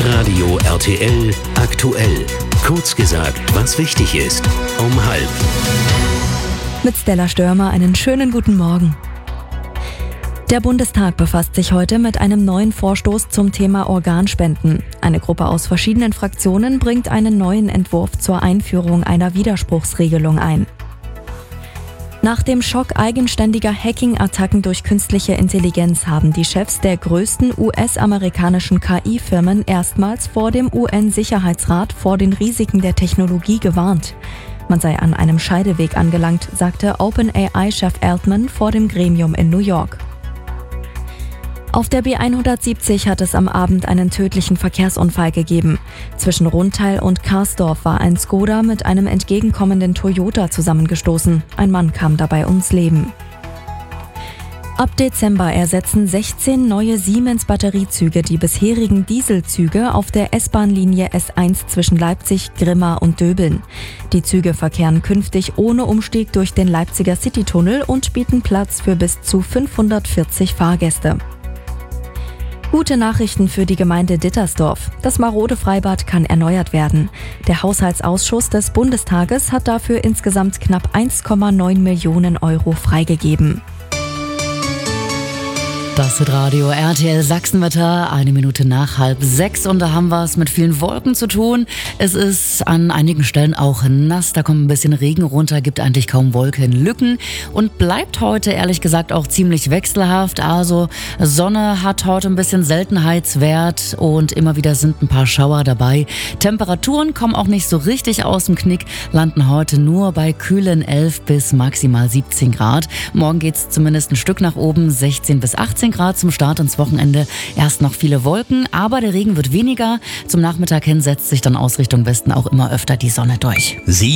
Radio RTL aktuell. Kurz gesagt, was wichtig ist. Um 12:30. Mit Stella Störmer einen schönen guten Morgen. Der Bundestag befasst sich heute mit einem neuen Vorstoß zum Thema Organspenden. Eine Gruppe aus verschiedenen Fraktionen bringt einen neuen Entwurf zur Einführung einer Widerspruchsregelung ein. Nach dem Schock eigenständiger Hacking-Attacken durch künstliche Intelligenz haben die Chefs der größten US-amerikanischen KI-Firmen erstmals vor dem UN-Sicherheitsrat vor den Risiken der Technologie gewarnt. Man sei an einem Scheideweg angelangt, sagte OpenAI-Chef Altman vor dem Gremium in New York. Auf der B170 hat es am Abend einen tödlichen Verkehrsunfall gegeben. Zwischen Rundteil und Karsdorf war ein Skoda mit einem entgegenkommenden Toyota zusammengestoßen. Ein Mann kam dabei ums Leben. Ab Dezember ersetzen 16 neue Siemens-Batteriezüge die bisherigen Dieselzüge auf der S-Bahn-Linie S1 zwischen Leipzig, Grimma und Döbeln. Die Züge verkehren künftig ohne Umstieg durch den Leipziger Citytunnel und bieten Platz für bis zu 540 Fahrgäste. Gute Nachrichten für die Gemeinde Dittersdorf. Das marode Freibad kann erneuert werden. Der Haushaltsausschuss des Bundestages hat dafür insgesamt knapp 1,9 Millionen Euro freigegeben. Das ist Radio RTL Sachsenwetter, 5:01 und da haben wir es mit vielen Wolken zu tun. Es ist an einigen Stellen auch nass, da kommt ein bisschen Regen runter, gibt eigentlich kaum Wolkenlücken und bleibt heute ehrlich gesagt auch ziemlich wechselhaft. Also Sonne hat heute ein bisschen Seltenheitswert und immer wieder sind ein paar Schauer dabei. Temperaturen kommen auch nicht so richtig aus dem Knick, landen heute nur bei kühlen 11 bis maximal 17 Grad. Morgen geht es zumindest ein Stück nach oben, 16 bis 18 Grad zum Start ins Wochenende. Erst noch viele Wolken, aber der Regen wird weniger. Zum Nachmittag hin setzt sich dann aus Richtung Westen auch immer öfter die Sonne durch.